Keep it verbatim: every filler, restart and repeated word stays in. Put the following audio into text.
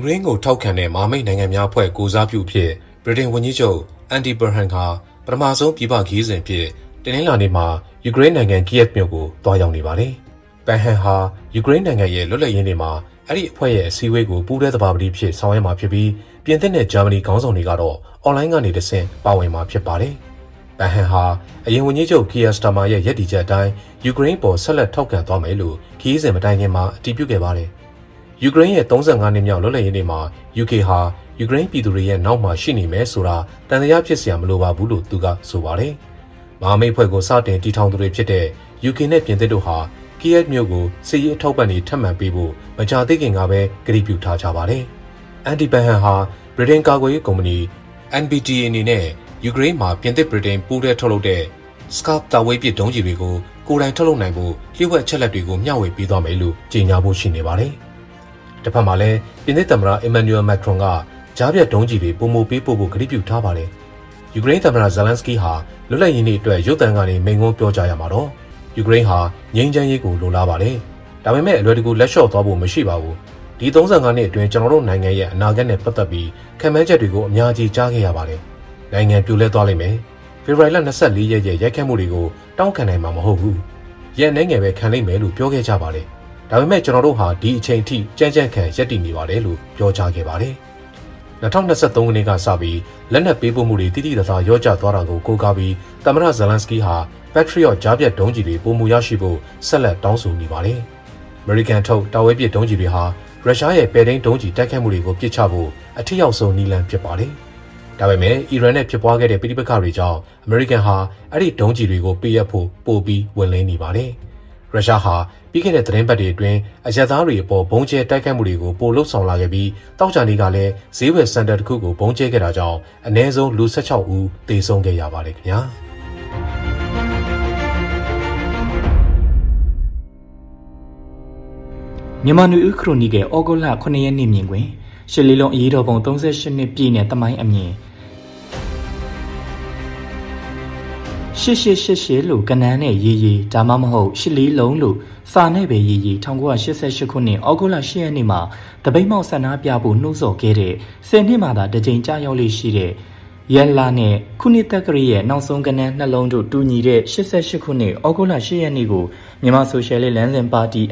ကရိန်းကိုထောက်ခံတဲ့မဟာမိတ်နိုင်ငံများအဖွဲ့ကိုစားပြုဖြစ်ဗြိတိန်ဝန်ကြီးချုပ်အန်ဒီဘရဟန်ကပထမဆုံးပြည်ပခီးစဉ်ဖြစ်တင်နင်္လာနေ့မှာယူကရိန်းနိုင်ငံကီယက်မြို့ကိုတွားရောက်နေပါတယ်။ဘန်ဟန်ဟာယူကရိန်းနိုင်ငံရဲ့လွတ်လပ်ရေးနေ့မှာအဲ့ဒီအဖွဲ့ရဲ့အစည်းအဝေးကိုပူးတွဲသဘာပတိဖြစ်ဆောင်ရွက်မှာဖြစ်ပြီးပြင်သစ်နဲ့ဂျာမနီခေါင်းဆောင်တွေကတော့အွန်လိုင်းကနေတဆင့်ပါဝင်မှာဖြစ်ပါတယ်။ဘန်ဟန်ဟာအရင်ဝန်ကြီးချုပ်ကီယာစတာမာရဲ့ရည်တည်ချက်အတိုင်းယူကရိန်းပေါ်ဆက်လက်ထောက်ခံသွားမယ်လို့ခီးစဉ်မတိုင်ခင်မှာအတည်ပြုခဲ့ပါတယ်။ယူကရိန်းရဲ့၃၅နှစ်မြောက်လွတ်လပ်ရေးနေ့မှာ ယူကေ ဟာယူကရိန်းပြည်သူတွေရဲ့နောက်မှာရှိနေမယ်ဆိုတာတန်တရားဖြစ်စရာမလိုပါဘူးလို့သူကဆိုပါတယ်။မဟာမိတ်ဖွဲ့ကိုစတင်တည်ထောင်သူတွေဖြစ်တဲ့ ယူကေ နဲ့ပြင်သစ်တို့ဟာကီယက်မြို့ကိုစစ်ရေးအထောက်ပံ့တွေထပ်မံပေးဖို့မကြာသေးခင်ကပဲကတိပြုထားကြပါတယ်။အန်ဒီဘန်ဟန်ဟာဗြိတိန်ကာကွယ်ရေးကုမ္ပဏီ အန် ဘီ တီ အေ အနေနဲ့ယူကရိန်းမှာပြင်သစ်ဗြိတိန်ပူးတွဲထုတ်လုပ်တဲ့ Scalp တာဝေးပစ်ဒုံးကျည်တွေကိုကိုယ်တိုင်ထုတ်လုပ်နိုင်ဖို့လျှို့ဝှက်ချက်လက်တွေကိုမျှဝေပေးသွားမယ်လို့ကြေညာဖို့ရှိနေပါတယ်။တစ်ဖက်မှာလည်းပြင်သစ်သမ္မတအီမန်နျူရယ်မက်ခရွန်ကကြားပြတ်ဒုံးကျည်တွေပုံမပေးဖို့ကိုကတိပြုထားပါတယ်။ယူကရိန်းသမ္မတဇယ်လန်စကီးဟာလွတ်လပ်ရေးနေ့အတွက်ရုပ်သံကနေမိန့်ခွန်းပြောကြားရမှာတော့ယူကရိန်းဟာငြိမ်းချမ်းရေးကိုလိုလားပါတယ်။ဒါပေမဲ့အလွယ်တကူလက်လျှော့သွားဖို့မရှိပါဘူး။ဒီ၃၅နှစ်အတွင်းကျွန်တော်တို့နိုင်ငံရဲ့အနာဂတ်နဲ့ပတ်သက်ပြီးခံမှန်းချက်တွေကိုအများကြီးကြားခဲ့ရပါတယ်။နိုင်ငံပြိုလဲသွားလိမ့်မယ်။ဖေဖော်ဝါရီလ၂၄ရက်ရဲ့ရိုက်ခတ်မှုတွေကိုတောင်းခံနိုင်မှာမဟုတ်ဘူး။ရက်နိုင်ငယ်ပဲခံလိမ့်မယ်လို့ပြောခဲ့ကြပါတယ်။ဒါပေမဲ့ကျွန်တော်တို့ဟာဒီအချိန်ထိကြမ်းကြမ်းခံရပ်တည်နေပါတယ်လို့ပြောကြားခဲ့ပါတယ်။၂၀၂၃ခုနှစ်ကစပြီးလက်နက်ပေးပို့မှုတွေတိတိကျကျရောကျသွားတာကိုကိုးကားပြီးသမ္မတဇယ်လန်စကီးဟာ Patriot ကြားပြတ်ဒုံးကျည်တွေပုံမူရရှိဖို့ဆက်လက်တောင်းဆိုနေပါတယ်။ American ထုတ်တာဝေးပစ်ဒုံးကျည်တွေဟာရုရှားရဲ့ပဲ့ထိန်းဒုံးကျည်တိုက်ခိုက်မှုတွေကိုပစ်ချဖို့အထက်ရောက်ဆုံးနည်းလမ်းဖြစ်ပါတယ်။ဒါပေမဲ့အီရန်နဲ့ဖြစ်ပွားခဲ့တဲ့ပြည်ပခါတွေကြောင့် American ဟာအဲ့ဒီဒုံးကျည်တွေကိုပေးအပ်ဖို့ပို့ပြီးဝင်လင်းနေပါတယ်။ရုရှားဟာပြီးခဲ့တဲ့သတင်းပတ်တွေအတွင်းအရက်သားတွေအပေါ်ဘုံကျဲတိုက်ခိုက်မှုတွေကိုပိုလှုပ်ဆောင်လာခဲ့ပြီးတောက်ချာနေကလည်းဈေးဝယ်စင်တာတစ်ခုကိုဘုံကျဲခဲ့တာကြောင့်အနည်းဆုံးလူ၁၆ဦးသေဆုံးခဲ့ရပါတယ်ခင်ဗျာမြန်မာနွေဦးခရိုနီကယ်ဩဂုတ်လခုနှစ်ရက်နေ့မြင်တွင်ရှစ်လေးလုံးအရေးတော်ပုံ၃၈နှစ်ပြည့်နဲ့တမိုင်းအမြင်ရှစ်ရှစ်ရှစ်ရှစ်လို့ကနန်းနဲ့ရေးရေးဒါမှမဟုတ်ရှစ်လေးလုံးလို့စာနဲ့ပဲရေးရေး၁၉၈၈ခုနှစ်ဩဂုတ်လ၈ရက်နေ့မှာတပိတ်မောက်ဆန္ဒပြဖို့နှိုးဆော်ခဲ့တဲ့ဆယ်နှစ်မှသာတစ်ကြိမ်ကြာရောက်လေးရှိတဲ့ရက်လာနဲ့ခုနှစ်တက္ကရာရဲ့နောက်ဆုံးကနန်းနှလုံးတို့တူညီတဲ့၈၈ခုနှစ်ဩဂုတ်လ၈ရက်နေ့ကိုမြန်မာဆိုရှယ်လစ်လမ်းစဉ်ပါတီ